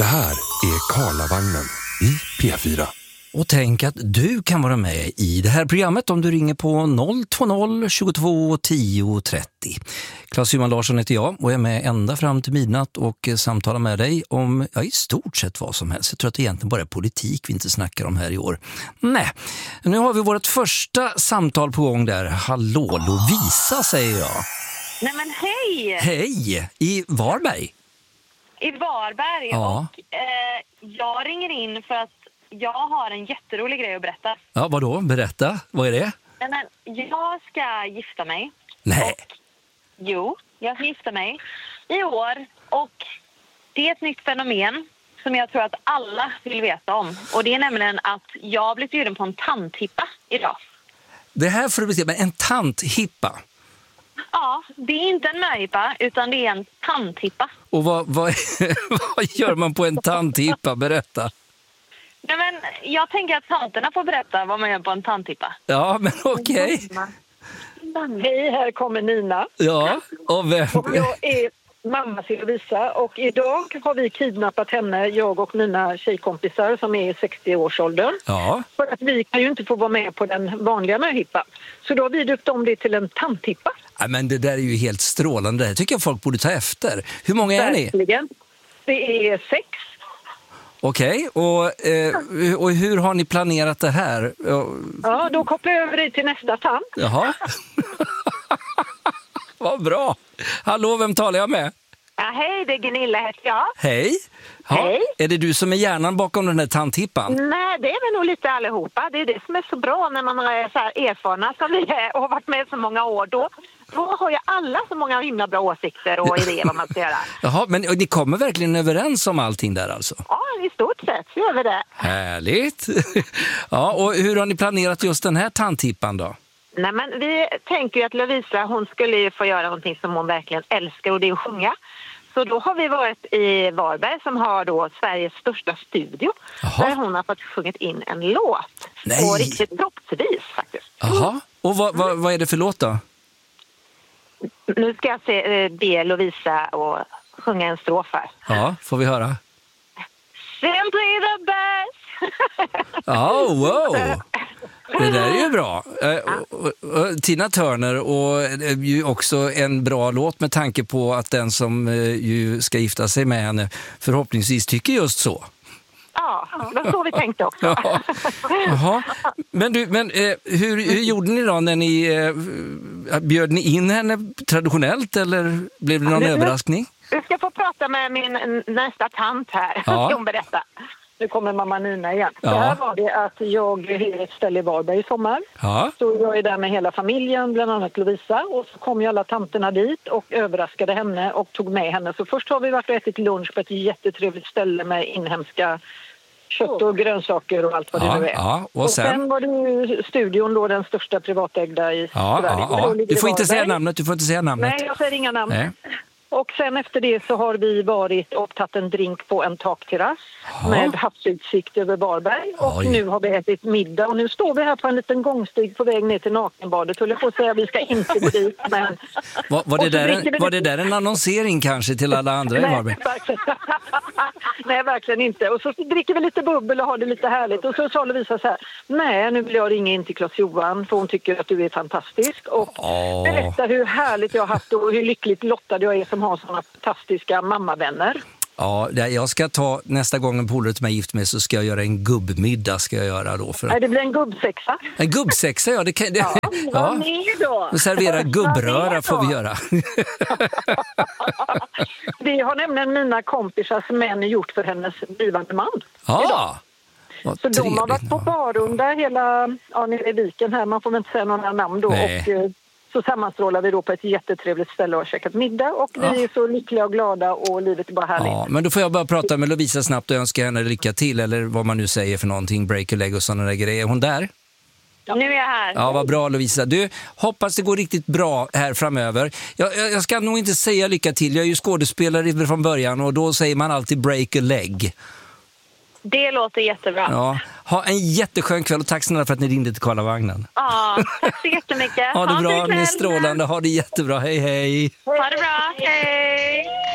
Det här är Karlavagnen i P4. Och tänk att du kan vara med i det här programmet om du ringer på 020 22 10 30. Claes-Johan Larsson heter jag och är med ända fram till midnatt och samtalar med dig om i stort sett vad som helst. Jag tror att det egentligen bara är politik vi inte snackar om här i år. Nej, nu har vi vårt första samtal på gång där. Hallå, Lovisa säger jag. Nej men hej! Hej, i Varberg. I Varberg. Ja. Och jag ringer in för att jag har en jätterolig grej att berätta. Ja, vadå? Berätta. Vad är det? Nej, men jag ska gifta mig. Nej. Jo, jag ska gifta mig i år. Och det är ett nytt fenomen som jag tror att alla vill veta om. Och det är nämligen att jag har blivit bjuden på en tanthippa idag. Det här får du beskriva, en tanthippa. Ja, det är inte en möhippa utan det är en tanthippa. Och vad gör man på en tanthippa? Berätta. Nej, men jag tänker att tanterna får berätta vad man gör på en tanthippa. Ja, men okej. Hej, här kommer Nina. Ja, och vem? Och jag är mamma till Lovisa och idag har vi kidnappat henne, jag och mina tjejkompisar som är i 60-årsåldern. Ja. För att vi kan ju inte få vara med på den vanliga möhippa. Så då har vi döpt om det till en tanthippa. Ja, men det där är ju helt strålande. Det tycker jag folk borde ta efter. Hur många är ni? Verkligen. Det är 6. Okej, och hur har ni planerat det här? Ja, då kopplar jag över dig till nästa tant. Jaha. Vad bra. Hallå, vem talar jag med? Ja, hej, det är Gunilla heter jag. Hej. Ja, Hej. är det du som är hjärnan bakom den här tanthippan? Nej, det är vi nog lite allihopa. Det är det som är så bra när man är så här erfarna som vi är och har varit med så många år. Då har ju alla så många himla bra åsikter och idéer vad man ska göra. Jaha, men ni kommer verkligen överens om allting där alltså? Ja, i stort sett så gör vi det. Härligt. Ja, och hur har ni planerat just den här tanthippan då? Nej, men vi tänker ju att Lovisa, hon skulle ju få göra någonting som hon verkligen älskar och det är att sjunga. Så då har vi varit i Varberg som har då Sveriges största studio. Jaha. Där hon har fått sjungit in en låt. Nej. Och riktigt proppsvis faktiskt. Jaha, och vad är det för låt då? Nu ska jag be Lovisa och sjunga en strof här. Ja, får vi höra. Simply the best. Ja, wow. Det där är ju bra. Och Tina Turner och ju också en bra låt med tanke på att den som ju ska gifta sig med henne förhoppningsvis tycker just så. Ja, det var så vi tänkte också. Ja. Jaha. Men hur gjorde ni då när ni bjöd ni in henne traditionellt eller blev det någon överraskning? Du ska få prata med min nästa tant här. Ja. Hon berättar. Nu kommer mamma Nina igen. Ja. Det här var det att jag hyr ett ställe i Varberg i sommar. Ja. Så jag är där med hela familjen, bland annat Lovisa. Och så kom ju alla tanterna dit och överraskade henne och tog med henne. Så först har vi varit och ätit lunch på ett jättetrevligt ställe med inhemska kött och grönsaker och allt vad det nu är. Ja, och sen var det ju studion då, den största privatägda i Sverige. Ja. Du får inte säga namnet, Nej, jag säger inga namn. Nej. Och sen efter det så har vi varit och tagit en drink på en takterrass med havsutsikt över Varberg. Och Oj. nu har vi ätit middag och nu står vi här på en liten gångstig på väg ner till nakenbadet. Höll jag på att säga, vi ska inte gå dit. Men... Var det där en annonsering kanske till alla andra i Varberg? Nej, verkligen inte. Och så dricker vi lite bubbel och har det lite härligt. Och så sa Lovisa så här, nej, nu vill jag ringa in till Claes-Johan för hon tycker att du är fantastisk. Och berätta hur härligt jag har haft och hur lyckligt lottad jag är som har sådana fantastiska mammavänner. Ja, jag ska ta nästa gång en polare till mig gift med så ska jag göra en gubbmiddag ska jag göra då. Nej, det blir en gubbsexa. En gubbsexa, ja. Det kan, ja. Vad mer då? Servera gubbröra får vi göra. Det har nämligen mina kompisars män gjort för hennes blivande man. Ja. Så de har varit på barrunda hela, nere i viken här. Man får väl inte säga några namn då. Nej. Och så sammanstrålar vi då på ett jättetrevligt ställe och käkat middag. Och vi är så lyckliga och glada och livet är bara härligt. Ja, men då får jag bara prata med Lovisa snabbt och önska henne lycka till. Eller vad man nu säger för någonting, break a leg och sådana där grejer. Är hon där? Ja. Nu är jag här. Ja, vad bra Lovisa. Du, hoppas det går riktigt bra här framöver. Jag ska nog inte säga lycka till. Jag är ju skådespelare från början och då säger man alltid break a leg. Det låter jättebra. Ja. Ha en jätteskön kväll och tack snälla för att ni ringde till Karlavagnen. Ja, tack så jättemycket. Ha det bra, en fin ni är kväll. strålande. Ha det jättebra. Hej, hej. Ha det bra, hej!